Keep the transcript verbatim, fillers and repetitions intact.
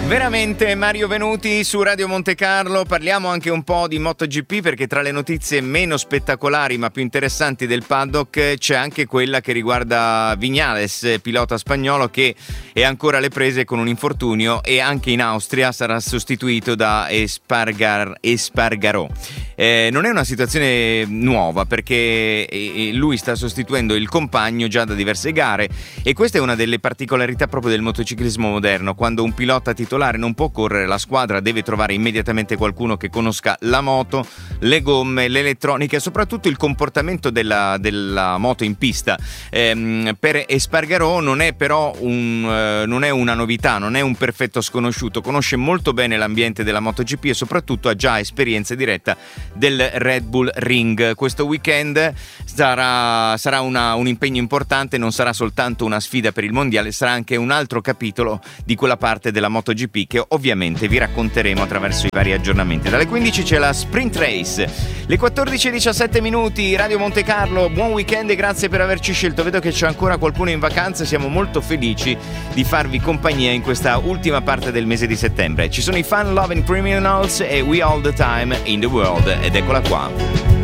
Veramente Mario Venuti su Radio Monte Carlo. Parliamo anche un po' di MotoGP, perché tra le notizie meno spettacolari ma più interessanti del paddock c'è anche quella che riguarda Viñales, pilota spagnolo che è ancora alle prese con un infortunio e anche in Austria sarà sostituito da Espargar- Espargaró. Eh, non è una situazione nuova, perché lui sta sostituendo il compagno già da diverse gare, e questa è una delle particolarità proprio del motociclismo moderno. Quando un pilota titolare non può correre, la squadra deve trovare immediatamente qualcuno che conosca la moto, le gomme, l'elettronica e soprattutto il comportamento della, della moto in pista. Eh, per Espargaró non è però un, eh, non è una novità, non è un perfetto sconosciuto, conosce molto bene l'ambiente della MotoGP e soprattutto ha già esperienza diretta del Red Bull Ring. Questo weekend sarà, sarà una, un impegno importante, non sarà soltanto una sfida per il mondiale, sarà anche un altro capitolo di quella parte della MotoGP che ovviamente vi racconteremo attraverso i vari aggiornamenti. Dalle quindici c'è la Sprint Race, le quattordici e diciassette minuti, Radio Monte Carlo, buon weekend e grazie per averci scelto. Vedo che c'è ancora qualcuno in vacanza, siamo molto felici di farvi compagnia in questa ultima parte del mese di settembre. Ci sono i Fun Loving Criminals e We All The Time In The World, ed eccola qua.